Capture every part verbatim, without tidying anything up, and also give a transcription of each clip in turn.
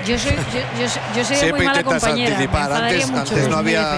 Yo soy, yo, yo, yo soy muy mala compañera. Anticipar. Antes, antes no había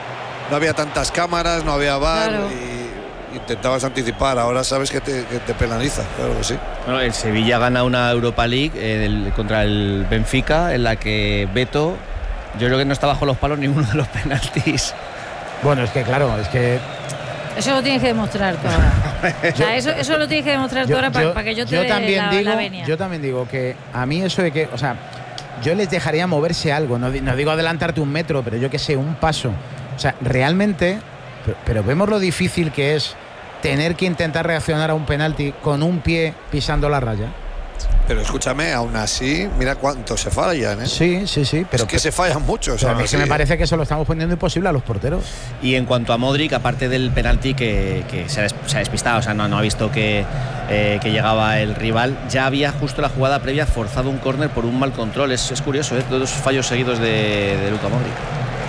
no había tantas cámaras, no había V A R, claro. Y intentabas anticipar. Ahora sabes que te, que te penaliza, claro que sí. Bueno, el Sevilla gana una Europa League eh, el, contra el Benfica, en la que Beto, yo creo que no está bajo los palos ninguno de los penaltis. Bueno, es que claro, es que eso lo tienes que demostrar tú ahora. O sea, eso, eso lo tienes que demostrar tú ahora para pa que yo te yo dé también la, digo, la venia. Yo también digo que a mí eso de que, o sea, yo les dejaría moverse algo, no, no digo adelantarte un metro, pero yo que sé, un paso. O sea, realmente, pero, pero vemos lo difícil que es tener que intentar reaccionar a un penalti con un pie pisando la raya. Pero escúchame, aún así, mira cuánto se fallan, ¿eh? Sí, sí, sí. Pero es que se fallan mucho. O sea, a mí no, sí. me parece que eso lo estamos poniendo imposible a los porteros. Y en cuanto a Modric, aparte del penalti que, que se, ha des, se ha despistado, o sea, no, no ha visto que, eh, que llegaba el rival, ya había justo la jugada previa forzado un córner por un mal control. Es, es curioso, ¿eh? Todos fallos seguidos de, de Luka Modric.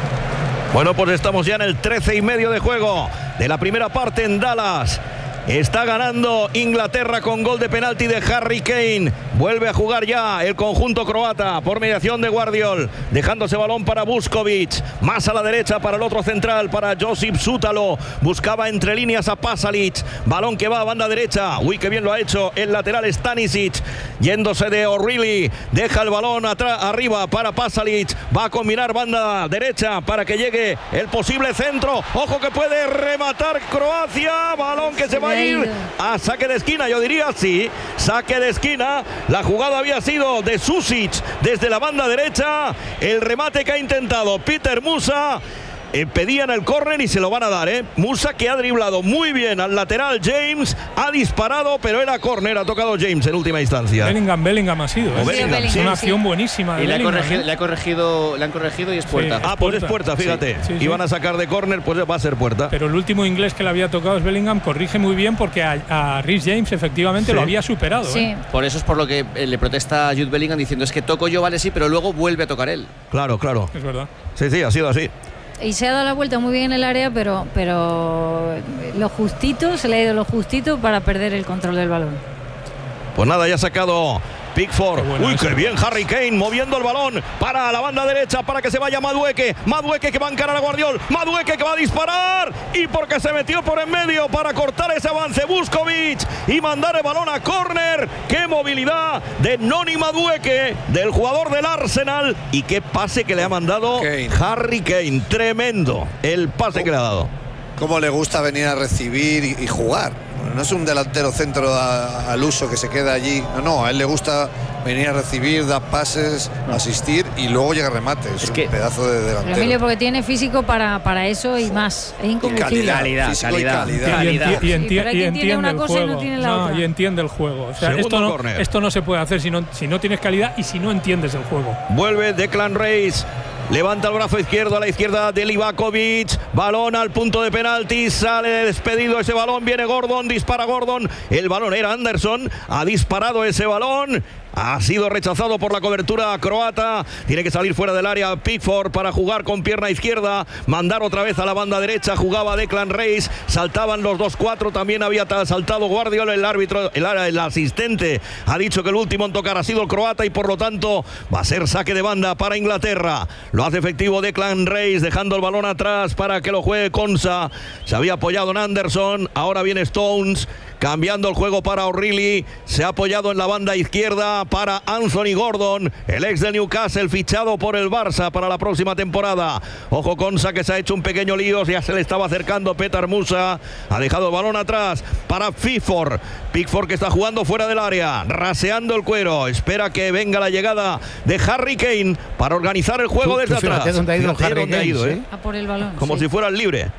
Bueno, pues estamos ya en el trece y medio de juego de la primera parte en Dallas. Está ganando Inglaterra con gol de penalti de Harry Kane. Vuelve a jugar ya el conjunto croata por mediación de Guardiol, dejándose balón para Vuskovic. Más a la derecha para el otro central, para Josip Sútalo. Buscaba entre líneas a Pasalic. Balón que va a banda derecha. Uy, qué bien lo ha hecho el lateral Stanisic. Yéndose de O'Reilly. Deja el balón atrás, arriba para Pasalic. Va a combinar banda derecha para que llegue el posible centro. Ojo que puede rematar Croacia. Balón que se va a ir a saque de esquina, yo diría sí, saque de esquina. La jugada había sido de Susic desde la banda derecha. El remate que ha intentado Peter Musa. Eh, pedían el córner y se lo van a dar, ¿eh? Musa, que ha driblado muy bien al lateral James, ha disparado, pero era córner, ha tocado James en última instancia. Bellingham, Bellingham ha sido, ¿eh? Bellingham, Bellingham, sí, una acción sí. buenísima de y le ha, corregido, ¿eh? le, ha corregido, le han corregido y es puerta. Sí, ah, pues es puerta, fíjate. Sí, sí, sí. Iban a sacar de córner, pues va a ser puerta. Pero el último inglés que le había tocado es Bellingham, corrige muy bien porque a, a Reece James efectivamente sí. lo había superado. Sí. ¿eh? Por eso es por lo que le protesta a Jude Bellingham diciendo es que toco yo, vale, sí, pero luego vuelve a tocar él. Claro, claro. Es verdad. Sí, sí, ha sido así. Y se ha dado la vuelta muy bien en el área, pero, pero lo justito, se le ha ido lo justito para perder el control del balón. Pues nada, ya ha sacado Pickford. Qué Uy, qué bien Harry Kane moviendo el balón para la banda derecha para que se vaya Madueke. Madueke que va a encarar a Guardiol. Madueke que va a disparar. Y porque se metió por en medio para cortar ese avance Vuskovic y mandar el balón a córner. Qué movilidad de Noni Madueke, del jugador del Arsenal. Y qué pase que le ha mandado Kane. Harry Kane. Tremendo el pase que le ha dado. Cómo le gusta venir a recibir y, y jugar. No es un delantero centro a, al uso que se queda allí. No, no, a él le gusta venir a recibir, dar pases, asistir y luego llega remate. Es, es un que, pedazo de delantero. Pero Emilio, porque tiene físico para, para eso y más. Es incombustible. Calidad, calidad, calidad. calidad. Y, enti y, enti sí, y entiende el juego. No tiene la no, otra. Y entiende el juego. O sea, esto no, esto no se puede hacer si no, si no tienes calidad y si no entiendes el juego. Vuelve Declan Rice. Levanta el brazo izquierdo a la izquierda de Livakovic. Balón al punto de penalti. Sale despedido ese balón. Viene Gordon. Dispara Gordon. El balón era Anderson. Ha disparado ese balón. Ha sido rechazado por la cobertura croata. Tiene que salir fuera del área Pickford para jugar con pierna izquierda. Mandar otra vez a la banda derecha. Jugaba Declan Rice. Saltaban los dos cuatro. También había saltado Guardiola. El árbitro, el, el asistente ha dicho que el último en tocar ha sido el croata y por lo tanto va a ser saque de banda para Inglaterra. Lo hace efectivo Declan Rice, dejando el balón atrás para que lo juegue Konsa. Se había apoyado en Anderson. Ahora viene Stones. Cambiando el juego para O'Reilly. Se ha apoyado en la banda izquierda para Anthony Gordon, el ex del Newcastle, fichado por el Barça para la próxima temporada. Ojo Konsa, que se ha hecho un pequeño lío. Ya se le estaba acercando Petar Musa. Ha dejado el balón atrás para Pickford. Pickford que está jugando fuera del área, raseando el cuero. Espera que venga la llegada de Harry Kane para organizar el juego tú, desde tú atrás. ¿Dónde ha ido Harry Kane? Ha ido, ¿eh? A por el balón. Como sí. si fuera el libre.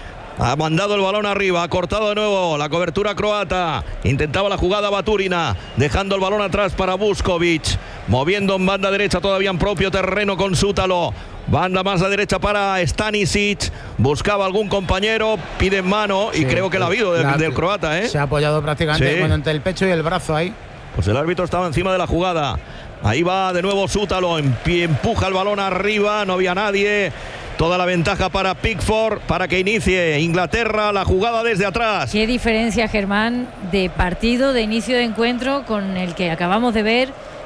Ha mandado el balón arriba, ha cortado de nuevo la cobertura croata. Intentaba la jugada Baturina, dejando el balón atrás para Vuskovic. Moviendo en banda derecha todavía en propio terreno con Sútalo. Banda más a derecha para Stanisic. Buscaba algún compañero, pide en mano y sí, creo que la ha habido del, del croata, ¿eh? Se ha apoyado prácticamente sí. bueno, entre el pecho y el brazo ahí. Pues el árbitro estaba encima de la jugada. Ahí va de nuevo Sútalo, empuja el balón arriba, no había nadie. Toda la ventaja para Pickford para que inicie Inglaterra la jugada desde atrás. Qué diferencia, Germán, de partido, de inicio de encuentro con el que acabamos de ver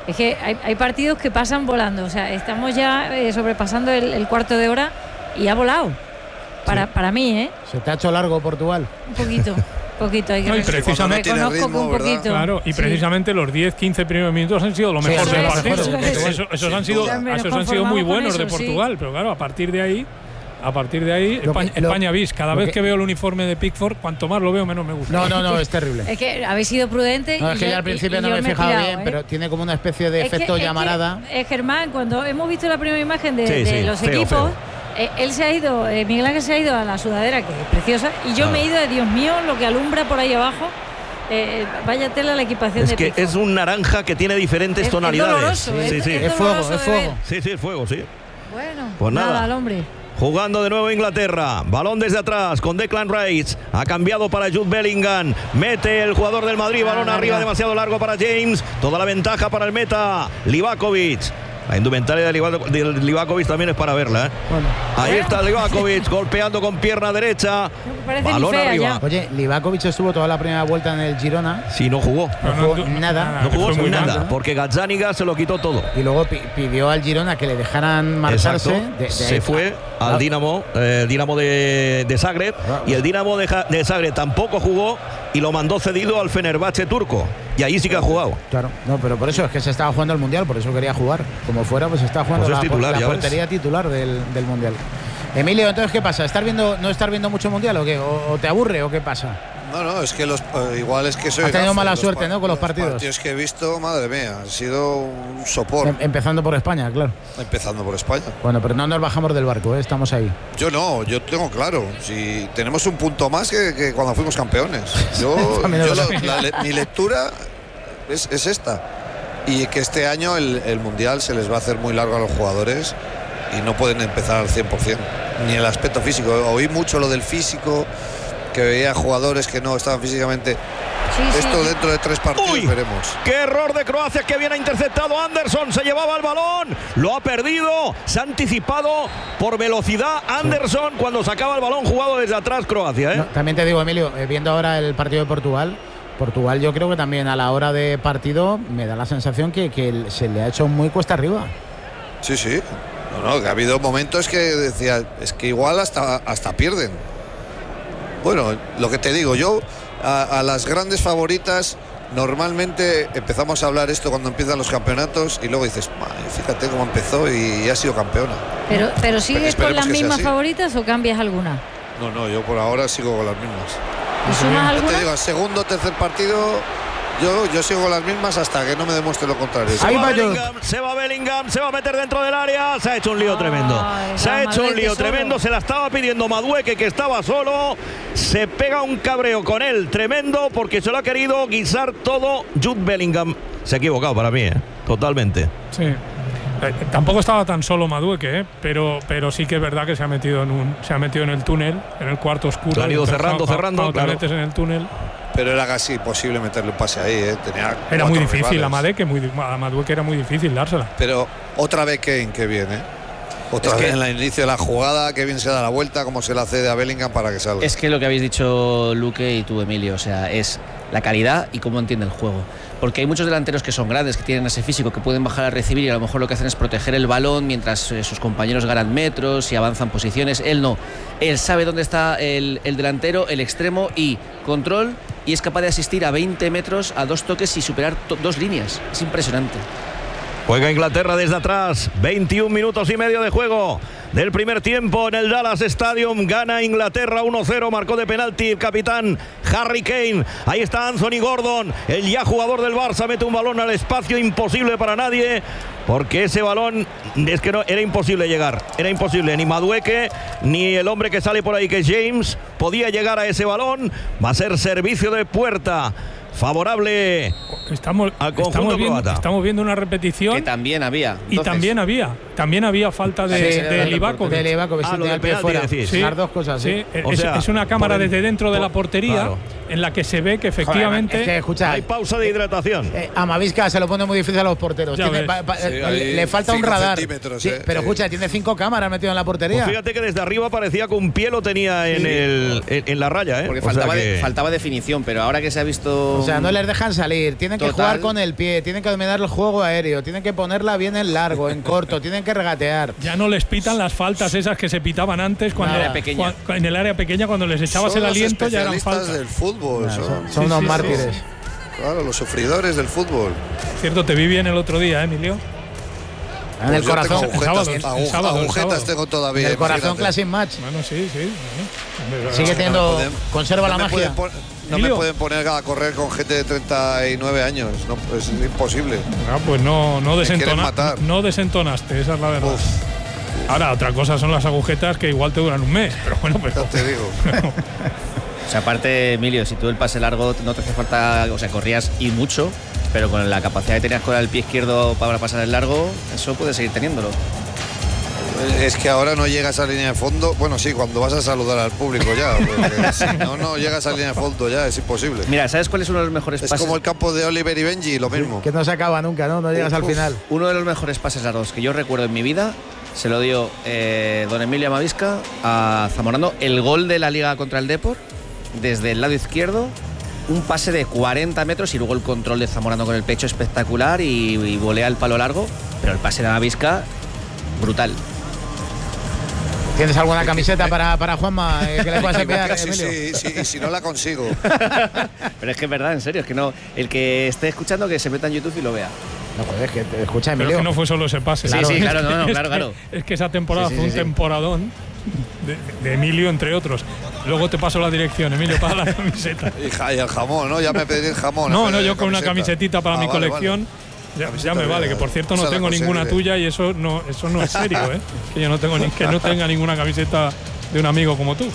Es que hay, hay partidos que pasan volando. O sea, estamos ya eh, sobrepasando el, el cuarto de hora y ha volado. Para, sí. para mí, ¿eh? ¿Se te ha hecho largo Portugal? Un poquito. Poquito, hay que no, y precisamente reconozco ritmo, que un poquito. Claro, y precisamente sí. los diez quince primeros minutos han sido lo mejor sí, del eso partido. es, eso es. Eso, esos han sido, esos han sido muy buenos eso, de Portugal, sí. pero claro, a partir de ahí. A partir de ahí, lo España, que, lo, España bis. Cada vez que, que veo el uniforme de Pickford, cuanto más lo veo, menos me gusta. No, no, no, es terrible. Es que habéis sido prudentes. No, es que yo al principio y, no y me he fijado tirado, bien, ¿eh? Pero tiene como una especie de es efecto que, llamarada. Es que, eh, Germán, cuando hemos visto la primera imagen de, sí, de sí, los feo, equipos, feo. Eh, él se ha ido, eh, Miguel Ángel se ha ido a la sudadera, que es preciosa, y yo ah. me he ido de Dios mío, lo que alumbra por ahí abajo. Eh, vaya tela la equipación es de que Pickford. Es un naranja que tiene diferentes es, tonalidades. Es doloroso, sí, es, sí. es, es fuego, es fuego. Sí, sí, es fuego, sí. Bueno, pues nada, nada al hombre. Jugando de nuevo Inglaterra, balón desde atrás con Declan Rice, ha cambiado para Jude Bellingham, mete el jugador del Madrid, balón ah, arriba, demasiado largo para James, toda la ventaja para el meta, Livakovic. La indumentaria de Livakovic también es para verla, ¿eh? Bueno. Ahí bueno. está Livakovic golpeando con pierna derecha. Balón arriba. Ya. Oye, Livakovic estuvo toda la primera vuelta en el Girona. Sí, no jugó. No, no jugó nada. No jugó nada, nada, porque Gazzaniga se lo quitó todo. Y luego pidió al Girona que le dejaran marcharse. De, de se fue al Dinamo, eh, Dinamo de, de Zagreb. Y el Dinamo de, de Zagreb tampoco jugó y lo mandó cedido al Fenerbahce turco. Y ahí sí que ha jugado. Claro, no, pero por eso es que se estaba jugando el Mundial, por eso quería jugar. Como fuera, pues está jugando pues la, titular, la portería ves. titular del, del Mundial. Emilio, entonces, ¿qué pasa? ¿Estar viendo, ¿No estar viendo mucho Mundial o qué? ¿O, o te aburre o qué pasa? No, no, es que los eh, igual es que soy. Has tenido mala suerte, ¿no? Con los, los partidos. Los partidos que he visto, madre mía, ha sido un sopor. Em, empezando por España, claro. Empezando por España. Bueno, pero no nos bajamos del barco, ¿eh? Estamos ahí. Yo no, yo tengo claro. Si tenemos un punto más que, que cuando fuimos campeones. Yo, yo lo, la, mi lectura es, es esta. Y que este año el, el Mundial se les va a hacer muy largo a los jugadores y no pueden empezar al cien por cien. Ni el aspecto físico. Oí mucho lo del físico, que veía jugadores que no estaban físicamente. Sí, Esto sí. dentro de tres partidos Uy, veremos. ¡Qué error de Croacia que viene interceptado! Anderson se llevaba el balón, lo ha perdido, se ha anticipado por velocidad Anderson sí. cuando sacaba el balón jugado desde atrás Croacia. ¿eh? No, también te digo, Emilio, eh, viendo ahora el partido de Portugal, Portugal yo creo que también a la hora de partido me da la sensación que, que se le ha hecho muy cuesta arriba. Sí, sí. No, no, que ha habido momentos que decía, es que igual hasta, hasta pierden. Bueno, lo que te digo, yo a, a las grandes favoritas normalmente empezamos a hablar esto cuando empiezan los campeonatos y luego dices, fíjate cómo empezó y, y ha sido campeona. Pero, pero ¿sigues con las mismas favoritas o cambias alguna? No, no, yo por ahora sigo con las mismas. ¿Y sumas alguna? Te digo, segundo, tercer partido, yo, yo sigo con las mismas hasta que no me demuestre lo contrario. Se va, Bellingham, se va Bellingham, se va a meter dentro del área, se ha hecho un lío tremendo. Ay, se ha hecho un lío solo. tremendo, se la estaba pidiendo Madueque, que estaba solo. Se pega un cabreo con él tremendo porque se lo ha querido guisar todo Jude Bellingham. Se ha equivocado para mí, ¿eh? Totalmente. Sí. Eh, tampoco estaba tan solo Madueque, ¿eh? pero, pero sí que es verdad que se ha metido en un, se ha metido en el túnel, en el cuarto oscuro. Lo han ido cerrando, cuando, cerrando. Cuando claro. te metes en el túnel. Pero era casi imposible meterle un pase ahí, ¿eh? Tenía era muy difícil, a Madueque, muy, a Madueque era muy difícil dársela. Pero otra vez Kane, que viene, ¿eh? Otra es vez que en el inicio de la jugada, que bien se da la vuelta, como se la cede a Bellingham para que salga. Es que lo que habéis dicho Luque y tú, Emilio, o sea, es la calidad y cómo entiende el juego. Porque hay muchos delanteros que son grandes, que tienen ese físico, que pueden bajar a recibir y a lo mejor lo que hacen es proteger el balón mientras eh, sus compañeros ganan metros y avanzan posiciones. Él no. Él sabe dónde está el, el delantero, el extremo y control, y es capaz de asistir a veinte metros, a dos toques y superar dos líneas. Es impresionante. Juega Inglaterra desde atrás, veintiún minutos y medio de juego del primer tiempo en el Dallas Stadium. Gana Inglaterra uno cero, marcó de penalti el capitán Harry Kane. Ahí está Anthony Gordon, el ya jugador del Barça, mete un balón al espacio imposible para nadie, porque ese balón es que no, era imposible llegar, era imposible, ni Madueque ni el hombre que sale por ahí, que es James, podía llegar a ese balón. Va a ser servicio de puerta favorable estamos, al conjunto estamos viendo, croata. Estamos viendo una repetición que también había. Entonces, y también había. también había falta de, Sí, de Livakovic. De Livakovic, Ah, sí, lo de del pie penalti, fuera. decís. Sí. Las dos cosas, sí. Sí, O es, sea, es una cámara por el- desde dentro de por- la portería claro. en la que se ve que efectivamente. Joder, es que, escucha, Hay pausa de hidratación. Eh, Amavisca se lo pone muy difícil a los porteros. Ya Tiene, ves. pa- pa- Sí, eh, hay le falta un cinco radar. centímetros, Sí, eh, pero sí. escucha, tiene cinco cámaras metido en la portería. Pues fíjate que desde arriba parecía que un pie lo tenía en, el, en, en la raya, ¿eh? Porque O sea faltaba, que- de- faltaba definición, pero ahora que se ha visto. O sea, no les dejan salir, tienen que Total. jugar con el pie, tienen que dominar el juego aéreo, tienen que ponerla bien en largo, en corto, tienen que regatear. Ya no les pitan las faltas esas que se pitaban antes cuando En el área pequeña. cua- en el área pequeña cuando les echabas Son el los aliento ya eran especialistas faltas. del fútbol. Nah, son, son son Sí, unos sí, sí, mártires. sí. claro, los sufridores del fútbol. Cierto, te vi bien el otro día, ¿eh, Emilio. En Pues el yo corazón, tengo agujetas, sábado, el agu- sábado, el agujetas sábado. tengo todavía. en el corazón imagínate. Classic Match. Bueno, sí, sí. bueno. Sigue teniendo, pueden- conserva no la me pueden magia. pon- no me Emilio. pueden poner a correr con gente de treinta y nueve años. No, es imposible. Ah, pues no, no, Me quieren desentona- matar. no desentonaste, esa es la verdad. Uf, Ahora, otra cosa son las agujetas que igual te duran un mes, pero bueno, ya pero, te digo. O sea, aparte, Emilio, si tú el pase largo no te hace falta. O sea, corrías y mucho, pero con la capacidad que tenías con el pie izquierdo para pasar el largo, eso puedes seguir teniéndolo. Es que ahora no llegas a línea de fondo. Bueno, sí, cuando vas a saludar al público ya. Porque si no, no llegas a línea de fondo ya, es imposible. Mira, ¿sabes cuál es uno de los mejores Es pases? como el campo de Oliver y Benji, lo mismo. Que no se acaba nunca, ¿no? No llegas al Uf. final. Uno de los mejores pases largos que yo recuerdo en mi vida se lo dio eh, don Emilio Amavisca a Zamorano. El gol de la Liga contra el Depor, desde el lado izquierdo, un pase de cuarenta metros y luego el control de Zamorano con el pecho espectacular y, y volea el palo largo. Pero el pase de Amavisca, brutal. ¿Tienes alguna camiseta para, para Juanma eh, que le puedas enviar, Sí, Emilio? sí, sí, y si no la consigo. Pero es que es verdad, en serio, es que no. El que esté escuchando que se meta en YouTube y lo vea. No, joder, es que te escucha, pero Emilio. que no fue solo ese pase. Sí, sí, Es claro, que- no, no, es claro, que- claro. Es que esa temporada Sí, sí, fue sí, un sí. temporadón de, de Emilio, entre otros. Luego te paso la dirección, Emilio, para la camiseta. Y, ja- y el jamón, ¿no? Ya me pedí el jamón. No, en no, vez de yo con una camiseta. camiseta para Ah, mi vale, colección. vale. Ya, Camiseta ya me mía, vale, que por cierto no esa la tengo ninguna conseguiré. tuya y eso no, eso no es serio, ¿eh? Que yo no tengo ni, que no tenga ninguna camiseta de un amigo como tú.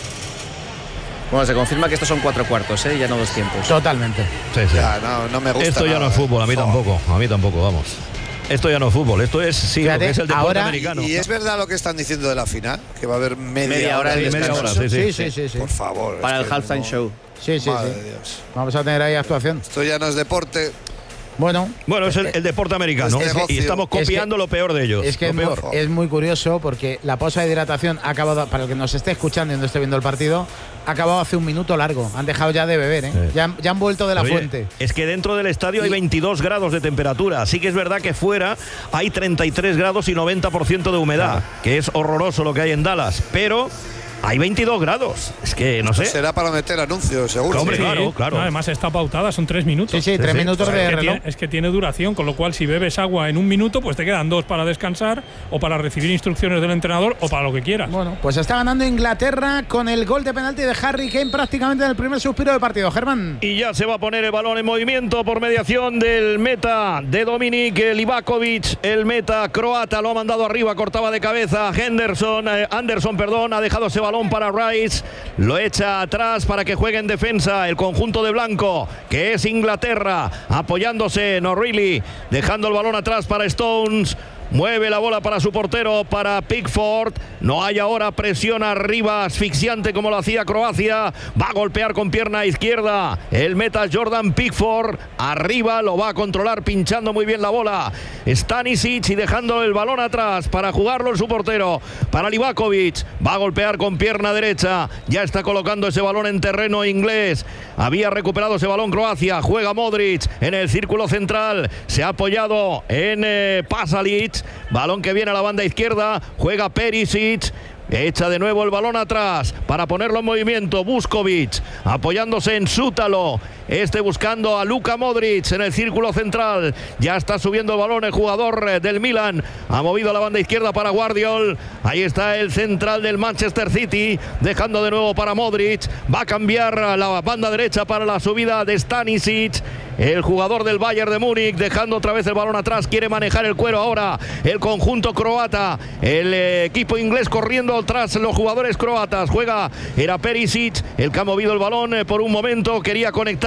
Bueno, se confirma que estos son cuatro cuartos, ¿eh? Ya no doscientos. Totalmente. Sí, sí. Ya, no, no me gusta. Esto ya nada, no es fútbol, a mí eh. tampoco. A mí tampoco, vamos. Esto ya no es fútbol, esto es, sí, lo Fíjate, que es el deporte ahora- americano. Y, y es verdad lo que están diciendo de la final, que va a haber media, Media hora hora de de media descanso. hora, sí, Sí, sí, sí. sí. Por favor. Para es el que halftime no- show. Sí, sí, Madre sí. de Dios. Vamos a tener ahí actuación. Esto ya no es deporte. Bueno, Bueno, es el, el deporte americano. Es negocio. Y estamos copiando Es que- lo peor de ellos. es que lo es muy, peor. es muy curioso porque la pausa de hidratación ha acabado, para el que nos esté escuchando y no esté viendo el partido, ha acabado hace un minuto largo. Han dejado ya de beber, ¿eh? Sí. Ya, han- ya han vuelto de la Oye, fuente. es que dentro del estadio hay Y- veintidós grados de temperatura. Sí que es verdad que fuera hay treinta y tres grados y noventa por ciento de humedad, que es horroroso lo que hay en Dallas. Pero hay veintidós grados. Es que no sé. Será para meter anuncios, seguro. Hombre, Sí, claro, claro. no, además está pautada, son tres minutos. Sí, sí, tres sí. minutos O sea, de es, que reloj. tiene, es que tiene duración, con lo cual si bebes agua en un minuto, pues te quedan dos para descansar o para recibir instrucciones del entrenador o para lo que quieras. Bueno, pues está ganando Inglaterra con el gol de penalti de Harry Kane prácticamente en el primer suspiro del partido. Germán. Y ya se va a poner el balón en movimiento por mediación del meta de Dominik Livakovic. El meta croata lo ha mandado arriba, cortaba de cabeza Henderson, eh, Anderson, perdón, ha dejado ese balón para Rice. Lo echa atrás para que juegue en defensa el conjunto de blanco, que es Inglaterra, apoyándose en O'Reilly, dejando el balón atrás para Stones. Mueve la bola para su portero, para Pickford. No hay ahora presión arriba asfixiante como lo hacía Croacia. Va a golpear con pierna izquierda el meta Jordan Pickford. Arriba lo va a controlar pinchando muy bien la bola Stanisic y dejando el balón atrás para jugarlo en su portero. Para Livakovic. Va a golpear con pierna derecha. Ya está colocando ese balón en terreno inglés. Había recuperado ese balón Croacia. Juega Modric en el círculo central. Se ha apoyado en eh, Pasalic. Balón que viene a la banda izquierda. Juega Perisic. Echa de nuevo el balón atrás para ponerlo en movimiento. Vuskovic apoyándose en Sútalo. Este buscando a Luka Modric en el círculo central. Ya está subiendo el balón el jugador del Milan. Ha movido a la banda izquierda para Guardiol. Ahí está el central del Manchester City. Dejando de nuevo para Modric. Va a cambiar la banda derecha para la subida de Stanisic. El jugador del Bayern de Múnich dejando otra vez el balón atrás. Quiere manejar el cuero ahora el conjunto croata. El eh, equipo inglés corriendo tras los jugadores croatas. Juega, era Perisic el que ha movido el balón eh, por un momento. Quería conectar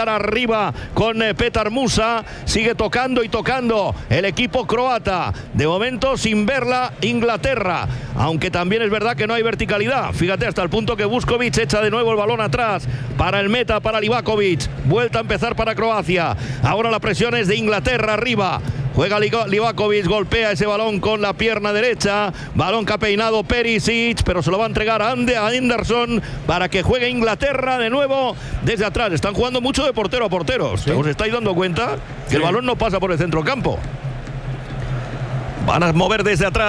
para arriba con eh, Petar Musa. Sigue tocando y tocando el equipo croata. De momento sin verla Inglaterra. Aunque también es verdad que no hay verticalidad. Fíjate, hasta el punto que Vuskovic echa de nuevo el balón atrás para el meta, para Livakovic. Vuelta a empezar para Croacia. Ahora la presión es de Inglaterra arriba. Juega Livakovic, golpea ese balón con la pierna derecha. Balón que ha peinado Perisic, pero se lo va a entregar a Anderson para que juegue Inglaterra de nuevo desde atrás. Están jugando mucho de portero a portero. ¿Sí? ¿Os estáis dando cuenta? Que sí. El balón no pasa por el centrocampo. Van a mover desde atrás.